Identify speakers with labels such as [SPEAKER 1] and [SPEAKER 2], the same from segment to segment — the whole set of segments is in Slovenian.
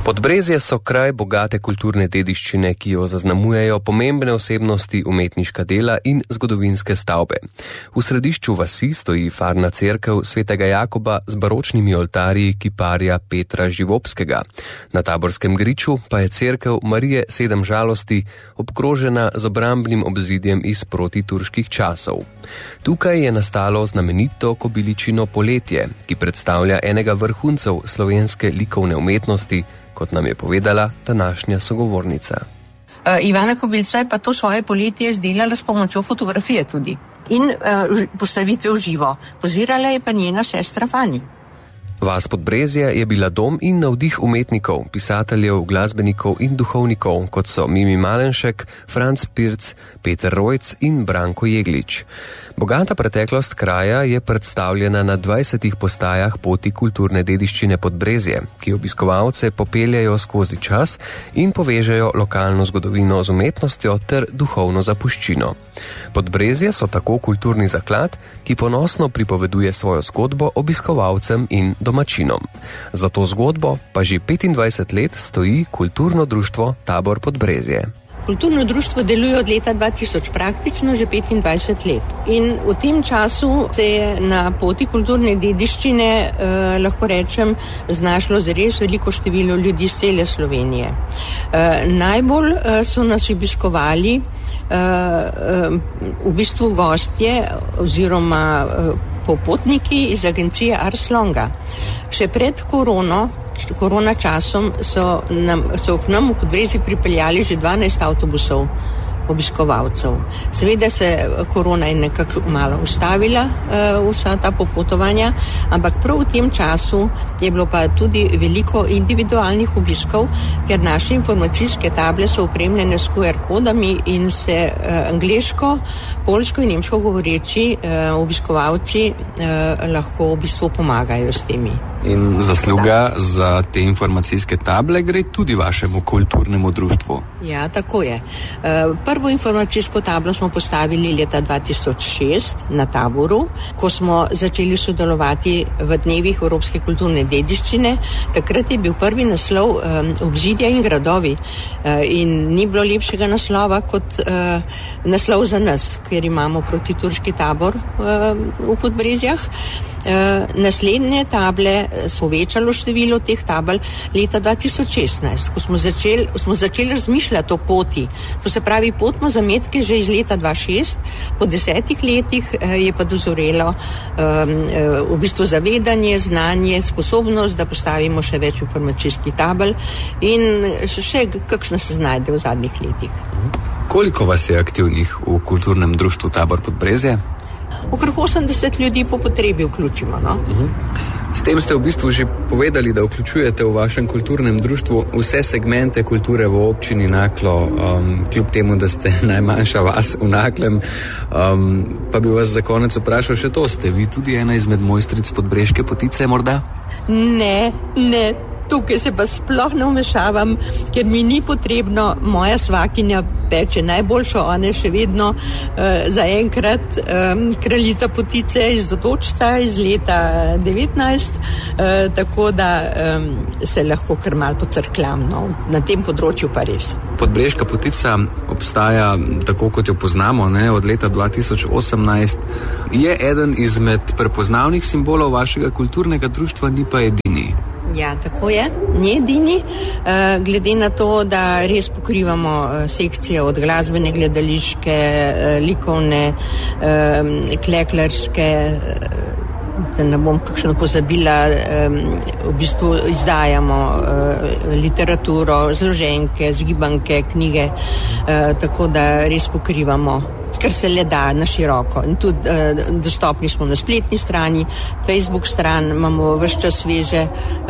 [SPEAKER 1] Podbrezje so kraj bogate kulturne dediščine, ki jo zaznamujejo pomembne osebnosti, umetniška dela in zgodovinske stavbe. V središču vasi stoji farna cerkev svetega Jakoba z baročnimi oltarji kiparja Petra Živobskega. Na Taborskem griču pa je cerkev Marije 7 žalosti, obkrožena z obrambnim obzidjem iz protiturških časov. Tukaj je nastalo znamenito kobiličino Poletje, ki predstavlja enega vrhuncev slovenske likovne umetnosti, kot nam je povedala današnja sogovornica.
[SPEAKER 2] Ivana Kobilca je pa to svoje poletje izdelala s pomočjo fotografije tudi in postavitve v živo. Pozirala je pa njena sestra Fani.
[SPEAKER 1] Vas Podbrezje je bila dom in navdih umetnikov, pisateljev, glasbenikov in duhovnikov, kot so Mimi Malenšek, Franc Pirc, Peter Rojc in Branko Jeglič. Bogata preteklost kraja je predstavljena na 20 postajah poti kulturne dediščine Podbrezje, ki obiskovalce popeljajo skozi čas in povežejo lokalno zgodovino z umetnostjo ter duhovno zapuščino. Podbrezje so tako kulturni zaklad, ki ponosno pripoveduje svojo zgodbo obiskovalcem in domačinom. Za to zgodbo pa že 25 let stoji kulturno društvo Tabor Podbrezje.
[SPEAKER 2] Kulturno društvo deluje od leta 2000, praktično že 25 let. In v tem času se je na poti kulturne dediščine, lahko rečem, znašlo zares veliko število ljudi iz cele Slovenije. Najbolj so nas obiskovali v bistvu gostje oziroma popotniki iz agencije Ars Longa. Še pred korona časom so k nam v Podbrezje pripeljali že 12 avtobusov obiskovalcev. Seveda se korona je nekako malo ustavila, vsa ta popotovanja, ampak prav v tem času je bilo pa tudi veliko individualnih obiskov, ker naše informacijske table so opremljene s QR kodami in se angleško, poljsko in nemško govoreči obiskovalci lahko v bistvu pomagajo s temi.
[SPEAKER 3] In zasluga za te informacijske table gre tudi vašemu kulturnemu društvu.
[SPEAKER 2] Ja, tako je. Prvo informacijsko tablo smo postavili leta 2006 na Taboru, ko smo začeli sodelovati v dnevih Evropske kulturne dediščine. Takrat je bil prvi naslov Obzidja in gradovi in ni bilo lepšega naslova kot naslov za nas, ker imamo protiturški tabor v Podbrezjah. Naslednje table so povečalo število teh tabel leta 2016, ko smo začeli razmišljati o poti. To se pravi, pot ima zametke že iz leta 2006, po 10 letih je pa dozorelo v bistvu zavedanje, znanje, sposobnost, da postavimo še več informacijskih tabel in še kakšno se znajde v zadnjih letih.
[SPEAKER 3] Koliko vas je aktivnih v kulturnem društvu Tabor Podbrezje?
[SPEAKER 2] Okrog 80 ljudi po potrebi vključimo, no?
[SPEAKER 3] S tem ste v bistvu že povedali, da vključujete v vašem kulturnem društvu vse segmente kulture v občini Naklo, kljub temu, da ste najmanjša vas v Naklem. Pa bi vas za konec vprašal še to, ste vi tudi ena izmed mojstric Podbreške potice morda?
[SPEAKER 2] Ne. Tukaj se pa sploh ne vmešavam, ker mi ni potrebno, moja svakinja peče najboljšo, ona je še vedno zaenkrat kraljica potice iz Otočca iz leta 19, tako da se lahko kar malo pocrklam, no, na tem področju pa res.
[SPEAKER 3] Podbreška potica obstaja tako, kot jo poznamo, ne, od leta 2018. Je eden izmed prepoznavnih simbolov vašega kulturnega društva, ni pa edini.
[SPEAKER 2] Ja, tako je. Ni edini, glede na to, da res pokrivamo sekcije od glasbene, gledališke, likovne, kleklarske, da ne bom kakšno pozabila, v bistvu izdajamo literaturo, zloženke, zgibanke, knjige, tako da res pokrivamo, kar se le da na široko. In tudi dostopni smo na spletni strani, Facebook stran, imamo ves čas sveže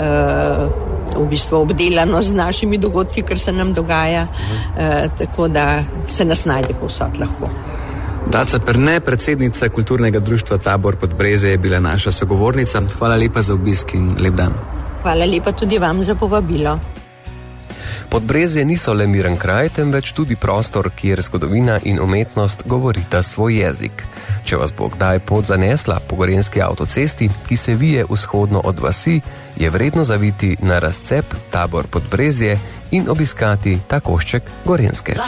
[SPEAKER 2] v bistvu obdelano z našimi dogodki, kar se nam dogaja, tako da se nas najde povsod lahko.
[SPEAKER 3] Daca Perne, predsednica kulturnega društva Tabor Podbrezje, je bila naša sogovornica. Hvala lepa za obisk in lep dan.
[SPEAKER 2] Hvala lepa tudi vam za povabilo.
[SPEAKER 1] Podbrezje niso le miren kraj, temveč tudi prostor, kjer zgodovina in umetnost govorita svoj jezik. Če vas bo kdaj pot zanesla po gorenjski avtocesti, ki se vije vzhodno od vasi, je vredno zaviti na razcep Tabor Podbrezje in obiskati ta košček Gorenjske.